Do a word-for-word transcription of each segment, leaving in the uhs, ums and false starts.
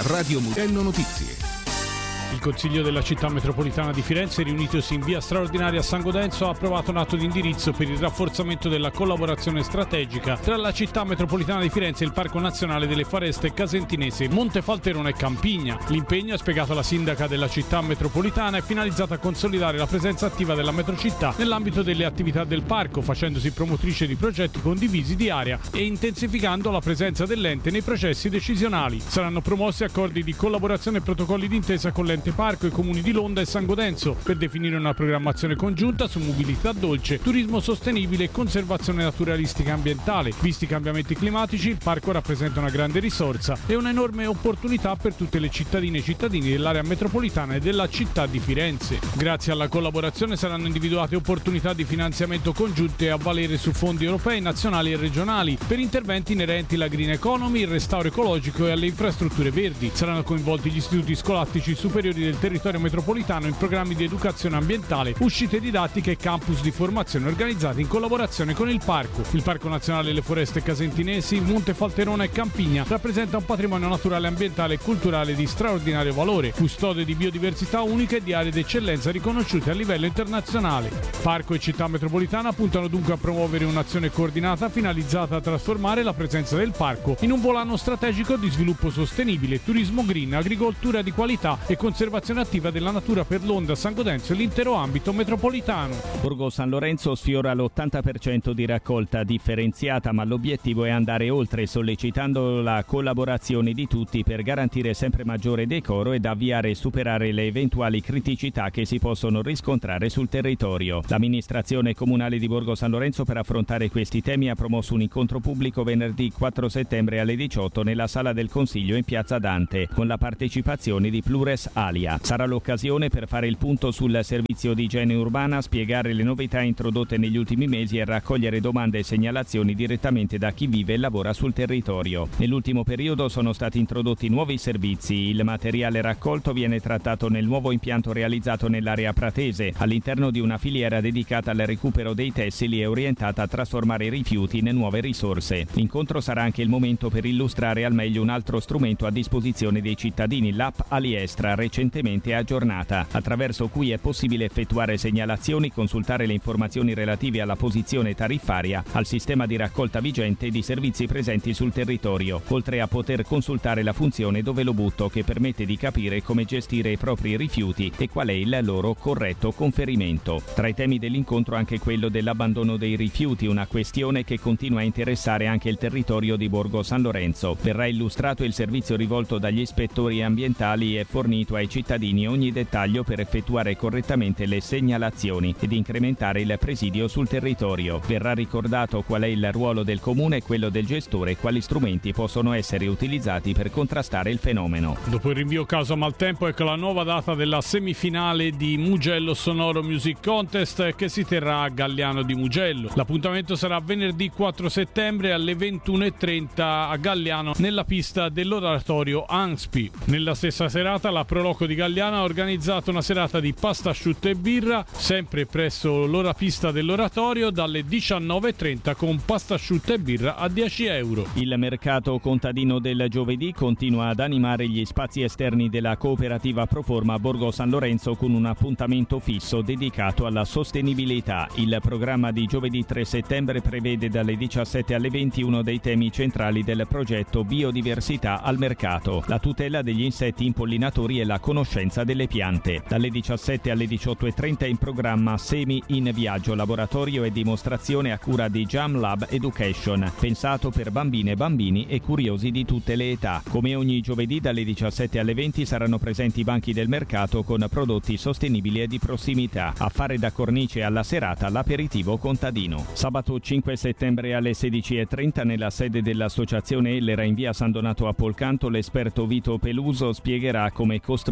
Radio Mugello Notizie. Il Consiglio della Città Metropolitana di Firenze, riunitosi in via straordinaria a San Godenzo, ha approvato un atto di indirizzo per il rafforzamento della collaborazione strategica tra la Città Metropolitana di Firenze e il Parco Nazionale delle Foreste Casentinesi, Montefalterone e Campigna. L'impegno, ha spiegato la sindaca della Città Metropolitana, è finalizzato a consolidare la presenza attiva della metrocittà nell'ambito delle attività del parco, facendosi promotrice di progetti condivisi di area e intensificando la presenza dell'ente nei processi decisionali. Saranno promossi accordi di collaborazione e protocolli d'intesa con l'ente Parco e i comuni di Londra e San Godenzo per definire una programmazione congiunta su mobilità dolce, turismo sostenibile e conservazione naturalistica ambientale. Visti i cambiamenti climatici, il parco rappresenta una grande risorsa e un'enorme opportunità per tutte le cittadine e cittadini dell'area metropolitana e della città di Firenze. Grazie alla collaborazione saranno individuate opportunità di finanziamento congiunte a valere su fondi europei, nazionali e regionali per interventi inerenti alla green economy, il restauro ecologico e alle infrastrutture verdi. Saranno coinvolti gli istituti scolastici superiori del territorio metropolitano in programmi di educazione ambientale, uscite didattiche e campus di formazione organizzati in collaborazione con il parco. Il Parco Nazionale delle Foreste Casentinesi, Montefalterone e Campigna rappresenta un patrimonio naturale, ambientale e culturale di straordinario valore, custode di biodiversità uniche e di aree d'eccellenza riconosciute a livello internazionale. Parco e Città Metropolitana puntano dunque a promuovere un'azione coordinata finalizzata a trasformare la presenza del parco in un volano strategico di sviluppo sostenibile, turismo green, agricoltura di qualità e conservazione attiva della natura per Londra, San Godenzo e l'intero ambito metropolitano. Borgo San Lorenzo sfiora l'ottanta per cento di raccolta differenziata, ma l'obiettivo è andare oltre, sollecitando la collaborazione di tutti per garantire sempre maggiore decoro ed avviare e superare le eventuali criticità che si possono riscontrare sul territorio. L'amministrazione comunale di Borgo San Lorenzo, per affrontare questi temi, ha promosso un incontro pubblico venerdì quattro settembre alle diciotto nella sala del Consiglio in Piazza Dante, con la partecipazione di Plures Alia. Sarà l'occasione per fare il punto sul servizio di igiene urbana, spiegare le novità introdotte negli ultimi mesi e raccogliere domande e segnalazioni direttamente da chi vive e lavora sul territorio. Nell'ultimo periodo sono stati introdotti nuovi servizi. Il materiale raccolto viene trattato nel nuovo impianto realizzato nell'area pratese, all'interno di una filiera dedicata al recupero dei tessili e orientata a trasformare i rifiuti in nuove risorse. L'incontro sarà anche il momento per illustrare al meglio un altro strumento a disposizione dei cittadini, l'app Aliestra, recentemente aggiornata, attraverso cui è possibile effettuare segnalazioni, consultare le informazioni relative alla posizione tariffaria, al sistema di raccolta vigente e di servizi presenti sul territorio, oltre a poter consultare la funzione Dove lo butto, che permette di capire come gestire i propri rifiuti e qual è il loro corretto conferimento. Tra i temi dell'incontro anche quello dell'abbandono dei rifiuti, una questione che continua a interessare anche il territorio di Borgo San Lorenzo. Verrà illustrato il servizio rivolto dagli ispettori ambientali e fornito ai cittadini ogni dettaglio per effettuare correttamente le segnalazioni ed incrementare il presidio sul territorio. Verrà ricordato qual è il ruolo del comune e quello del gestore e quali strumenti possono essere utilizzati per contrastare il fenomeno. Dopo il rinvio causa maltempo, ecco la nuova data della semifinale di Mugello Sonoro Music Contest, che si terrà a Galliano di Mugello. L'appuntamento sarà venerdì quattro settembre alle ventuno e trenta a Galliano, nella pista dell'oratorio Anspi. Nella stessa serata la Proloco di Galliano ha organizzato una serata di pasta asciutta e birra, sempre presso l'ora pista dell'oratorio, dalle diciannove e trenta, con pasta asciutta e birra a dieci euro. Il mercato contadino del giovedì continua ad animare gli spazi esterni della cooperativa Proforma Borgo San Lorenzo con un appuntamento fisso dedicato alla sostenibilità. Il programma di giovedì tre settembre prevede dalle diciassette alle venti uno dei temi centrali del progetto Biodiversità al mercato, la tutela degli insetti impollinatori e la conoscenza delle piante. Dalle diciassette alle diciotto e trenta in programma Semi in viaggio, laboratorio e dimostrazione a cura di Jam Lab Education, pensato per bambine, bambini e curiosi di tutte le età. Come ogni giovedì dalle diciassette alle venti saranno presenti i banchi del mercato con prodotti sostenibili e di prossimità. A fare da cornice alla serata l'aperitivo contadino. Sabato cinque settembre alle sedici e trenta nella sede dell'associazione Ellera in via San Donato a Polcanto, l'esperto Vito Peluso spiegherà come costruire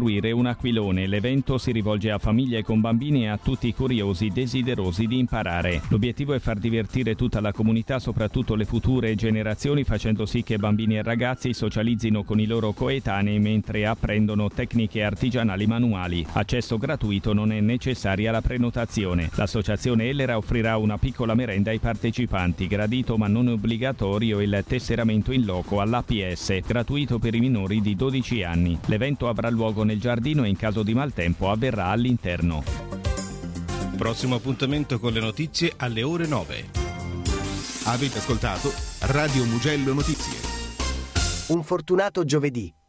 costruire un aquilone. L'evento si rivolge a famiglie con bambini e a tutti i curiosi desiderosi di imparare. L'obiettivo è far divertire tutta la comunità, soprattutto le future generazioni, facendo sì che bambini e ragazzi socializzino con i loro coetanei mentre apprendono tecniche artigianali manuali. Accesso gratuito, non è necessaria la prenotazione. L'associazione Ellera offrirà una piccola merenda ai partecipanti. Gradito ma non obbligatorio il tesseramento in loco all'A P S, gratuito per i minori di dodici anni. L'evento avrà luogo nel giardino e in caso di maltempo avverrà all'interno. Prossimo appuntamento con le notizie alle ore nove. Avete ascoltato Radio Mugello Notizie. Un fortunato giovedì.